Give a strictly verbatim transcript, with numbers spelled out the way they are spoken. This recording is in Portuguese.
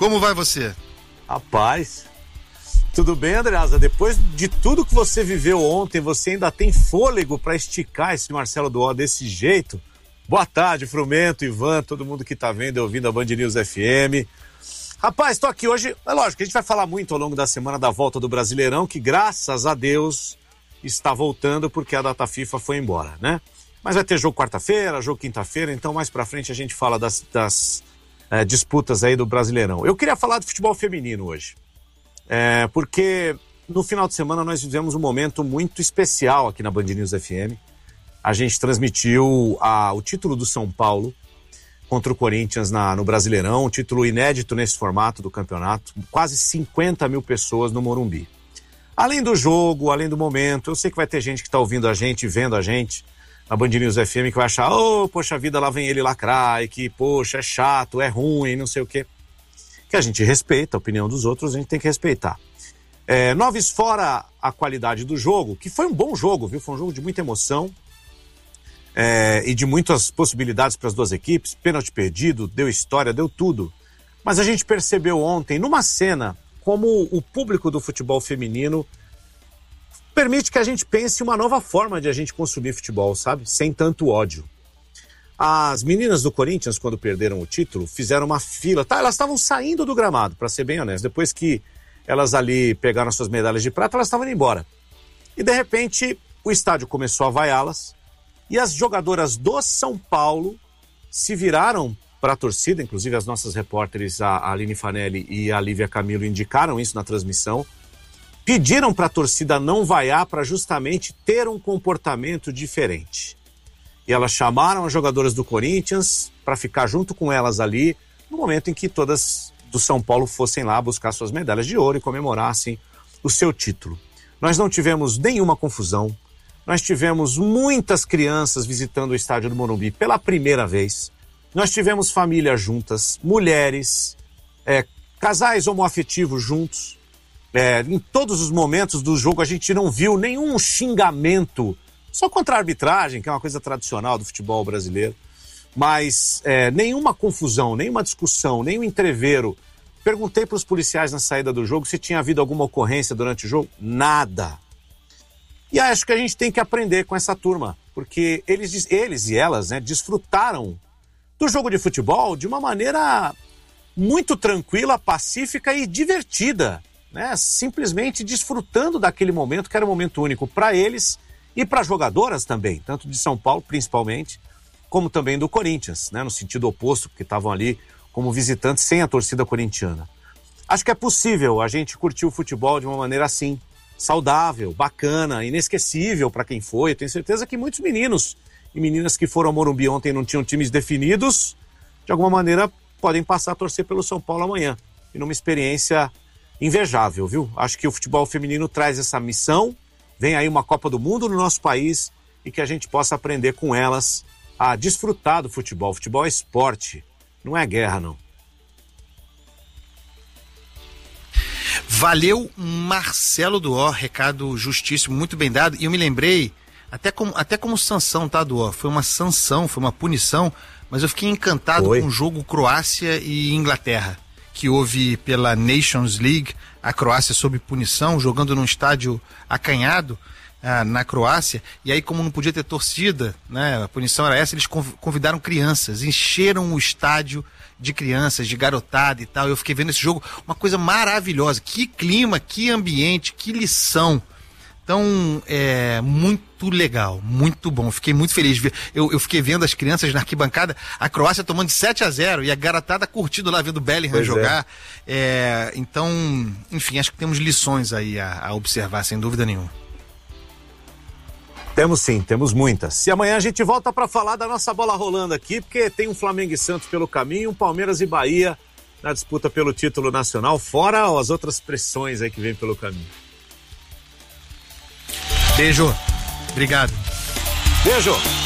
Como vai você? Rapaz, tudo bem, Andreasa? Depois de tudo que você viveu ontem, você ainda tem fôlego para esticar esse Marcelo Duó desse jeito? Boa tarde, Frumento, Ivan, todo mundo que tá vendo e ouvindo a Band News F M. Rapaz, tô aqui hoje, é lógico que a gente vai falar muito ao longo da semana da volta do Brasileirão, que graças a Deus está voltando porque a data FIFA foi embora, né? Mas vai ter jogo quarta-feira, jogo quinta-feira, então mais pra frente a gente fala das, das é, disputas aí do Brasileirão. Eu queria falar do futebol feminino hoje, é, porque no final de semana nós vivemos um momento muito especial aqui na Band News F M. A gente transmitiu a, o título do São Paulo contra o Corinthians na, no Brasileirão, um título inédito nesse formato do campeonato, quase cinquenta mil pessoas no Morumbi. Além do jogo, além do momento, eu sei que vai ter gente que está ouvindo a gente, vendo a gente na Band News F M, que vai achar, oh, poxa vida, lá vem ele lacrar, e que, poxa, é chato, é ruim, não sei o quê. Que a gente respeita a opinião dos outros, a gente tem que respeitar. É, noves fora a qualidade do jogo, que foi um bom jogo, viu? Foi um jogo de muita emoção é, e de muitas possibilidades para as duas equipes, pênalti perdido, deu história, deu tudo. Mas a gente percebeu ontem, numa cena, como o público do futebol feminino permite que a gente pense uma nova forma de a gente consumir futebol, sabe? Sem tanto ódio. As meninas do Corinthians, quando perderam o título, fizeram uma fila. Tá, elas estavam saindo do gramado, para ser bem honesto. Depois que elas ali pegaram suas medalhas de prata, elas estavam indo embora. E, de repente, o estádio começou a vaiá-las. E as jogadoras do São Paulo se viraram para a torcida. Inclusive, as nossas repórteres, a Aline Fanelli e a Lívia Camilo, indicaram isso na transmissão. Pediram para a torcida não vaiar para justamente ter um comportamento diferente. E elas chamaram as jogadoras do Corinthians para ficar junto com elas ali no momento em que todas do São Paulo fossem lá buscar suas medalhas de ouro e comemorassem o seu título. Nós não tivemos nenhuma confusão. Nós tivemos muitas crianças visitando o estádio do Morumbi pela primeira vez. Nós tivemos famílias juntas, mulheres, é, casais homoafetivos juntos. É, em todos os momentos do jogo a gente não viu nenhum xingamento, só contra a arbitragem, que é uma coisa tradicional do futebol brasileiro, mas é, nenhuma confusão, nenhuma discussão, nenhum entrevero. Perguntei para os policiais na saída do jogo se tinha havido alguma ocorrência durante o jogo. Nada. E acho que a gente tem que aprender com essa turma, porque eles, eles e elas, né, desfrutaram do jogo de futebol de uma maneira muito tranquila, pacífica e divertida. Né, simplesmente desfrutando daquele momento que era um momento único para eles e para as jogadoras também, tanto de São Paulo principalmente, como também do Corinthians, né, no sentido oposto, porque estavam ali como visitantes sem a torcida corintiana. Acho que é possível a gente curtir o futebol de uma maneira assim, saudável, bacana, inesquecível para quem foi. Eu tenho certeza que muitos meninos e meninas que foram ao Morumbi ontem e não tinham times definidos, de alguma maneira podem passar a torcer pelo São Paulo amanhã. E numa experiência invejável, viu? Acho que o futebol feminino traz essa missão, vem aí uma Copa do Mundo no nosso país e que a gente possa aprender com elas a desfrutar do futebol. Futebol é esporte, não é guerra, não. Valeu, Marcelo Duó, recado justíssimo, muito bem dado. E eu me lembrei, até como, até como sanção, tá, Duó? Foi uma sanção, foi uma punição, mas eu fiquei encantado Foi. com o jogo Croácia e Inglaterra, que houve pela Nations League, a Croácia sob punição, jogando num estádio acanhado ah, na Croácia, e aí como não podia ter torcida, né, a punição era essa, eles convidaram crianças, encheram o estádio de crianças, de garotada e tal, eu fiquei vendo esse jogo, uma coisa maravilhosa, que clima, que ambiente, que lição. Então, é muito legal, muito bom. Fiquei muito feliz de ver. Eu, eu fiquei vendo as crianças na arquibancada, a Croácia tomando de sete a zero e a garotada curtindo lá vendo o Bellingham pois jogar. É. É, então, enfim, acho que temos lições aí a, a observar, sem dúvida nenhuma. Temos sim, temos muitas. E amanhã a gente volta para falar da nossa bola rolando aqui, porque tem um Flamengo e Santos pelo caminho, um Palmeiras e Bahia na disputa pelo título nacional, fora as outras pressões aí que vem pelo caminho. Beijo. Obrigado. Beijo.